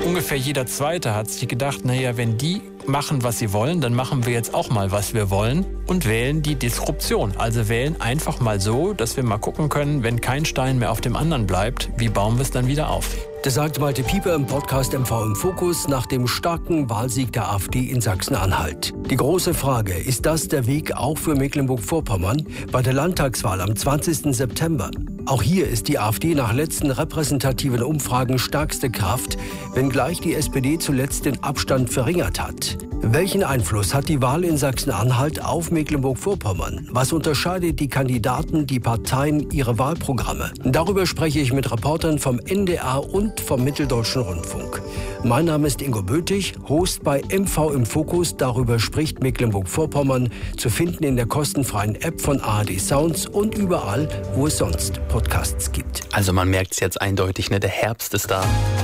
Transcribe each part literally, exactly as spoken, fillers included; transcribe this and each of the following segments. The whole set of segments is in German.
ungefähr jeder Zweite hat sich gedacht, naja, wenn die machen, was sie wollen, dann machen wir jetzt auch mal, was wir wollen und wählen die Disruption. Also wählen einfach mal so, dass wir mal gucken können, wenn kein Stein mehr auf dem anderen bleibt, wie bauen wir es dann wieder auf? Das sagt Malte Pieper im Podcast M V im Fokus nach dem starken Wahlsieg der AfD in Sachsen-Anhalt. Die große Frage, ist das der Weg auch für Mecklenburg-Vorpommern bei der Landtagswahl am zwanzigsten September? Auch hier ist die AfD nach letzten repräsentativen Umfragen stärkste Kraft, wenngleich die S P D zuletzt den Abstand verringert hat. Welchen Einfluss hat die Wahl in Sachsen-Anhalt auf Mecklenburg-Vorpommern? Was unterscheidet die Kandidaten, die Parteien, ihre Wahlprogramme? Darüber spreche ich mit Reportern vom N D R und vom Mitteldeutschen Rundfunk. Mein Name ist Ingo Bötig, Host bei M V im Fokus. Darüber spricht Mecklenburg-Vorpommern, zu finden in der kostenfreien App von A R D Sounds und überall, wo es sonst Podcasts gibt. Also man merkt es jetzt eindeutig, ne? Der Herbst ist da.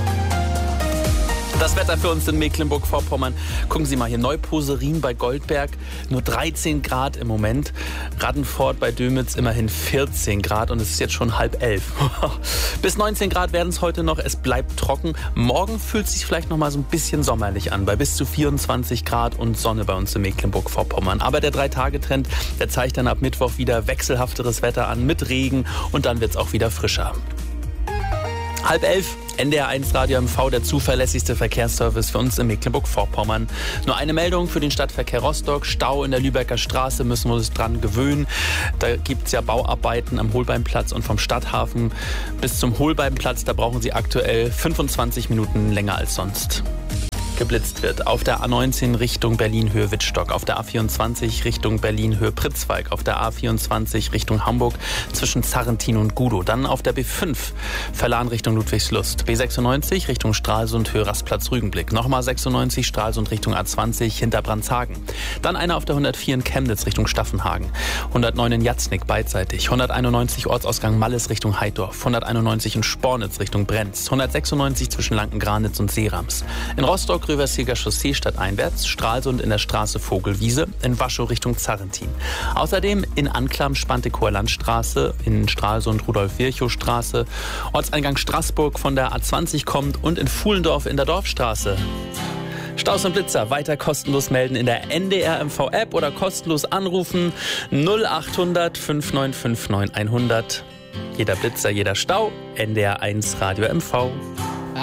Das Wetter für uns in Mecklenburg-Vorpommern. Gucken Sie mal hier, Neuposerin bei Goldberg, nur dreizehn Grad im Moment. Raddenfort bei Dömitz immerhin vierzehn Grad und es ist jetzt schon halb elf. Bis neunzehn Grad werden es heute noch, es bleibt trocken. Morgen fühlt es sich vielleicht noch mal so ein bisschen sommerlich an, bei bis zu vierundzwanzig Grad und Sonne bei uns in Mecklenburg-Vorpommern. Aber der Drei-Tage-Trend, der zeigt dann ab Mittwoch wieder wechselhafteres Wetter an mit Regen und dann wird es auch wieder frischer. Halb elf, N D R eins Radio M V, der zuverlässigste Verkehrsservice für uns in Mecklenburg-Vorpommern. Nur eine Meldung für den Stadtverkehr Rostock. Stau in der Lübecker Straße, müssen wir uns dran gewöhnen. Da gibt es ja Bauarbeiten am Holbeinplatz und vom Stadthafen bis zum Holbeinplatz. Da brauchen Sie aktuell fünfundzwanzig Minuten länger als sonst. Geblitzt wird. Auf der A neunzehn Richtung Berlin-Höhe-Wittstock, auf der A vierundzwanzig Richtung Berlin-Höhe-Pritzwalk, auf der A vierundzwanzig Richtung Hamburg zwischen Zarrentin und Gudow. Dann auf der B fünf Verlan Richtung Ludwigslust, B sechsundneunzig Richtung Stralsund, Höhe Rastplatz-Rügenblick. Nochmal sechsundneunzig Stralsund Richtung A zwanzig hinter Brandshagen. Dann einer auf der hundertvier in Chemnitz Richtung Staffenhagen, hundertneun in Jatznick beidseitig, hunderteinundneunzig Ortsausgang Malles Richtung Heidorf, hunderteinundneunzig in Spornitz Richtung Brenz, hundertsechsundneunzig zwischen Lanken-Granitz und Seerams. In Rostock Röversiger Chaussee stadteinwärts, Stralsund in der Straße Vogelwiese, in Waschow Richtung Zarrentin. Außerdem in Anklam Spantekower Landstraße, in Stralsund Rudolf-Virchow-Straße, Ortseingang Straßburg von der A zwanzig kommt und in Fuhlendorf in der Dorfstraße. Staus und Blitzer weiter kostenlos melden in der N D R M V App oder kostenlos anrufen null achthundert fünf neun fünf neun hundert. Jeder Blitzer, jeder Stau, N D R eins Radio M V.